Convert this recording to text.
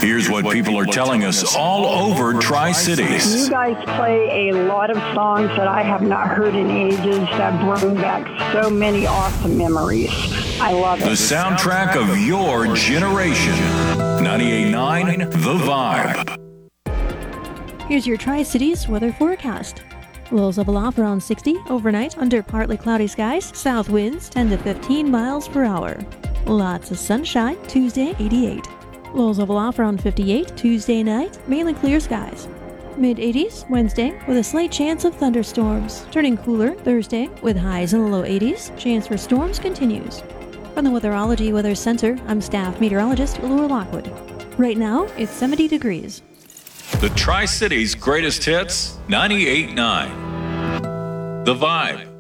Here's what people are telling us all over Tri-Cities. You guys play a lot of songs that I have not heard in ages that bring back so many awesome memories. I love it. The soundtrack of your generation. 98.9 The Vibe. Here's your Tri-Cities weather forecast. Lows level off around 60 overnight under partly cloudy skies. South winds 10 to 15 miles per hour. Lots of sunshine. Tuesday 88. Lows level off around 58 Tuesday night. Mainly clear skies. Mid-80s Wednesday with a slight chance of thunderstorms. Turning cooler Thursday with highs in the low 80s. Chance for storms continues. From the Weatherology Weather Center, I'm staff meteorologist Laura Lockwood. Right now, it's 70 degrees. The Tri-Cities greatest hits, 98.9 The Vibe.